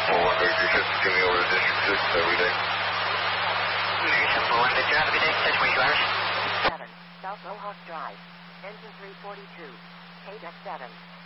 741 Victor, just give me over to District 6 every day. American 741 Victor, have a good day. Touch 22 hours. 7, South Mohawk Drive, engine 342, KDEC 7.